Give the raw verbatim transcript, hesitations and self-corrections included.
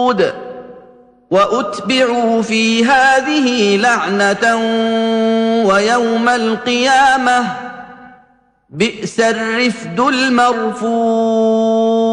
الخلود وأتبعوا في هذه لعنة ويوم القيامة بئس الرفد المرفود.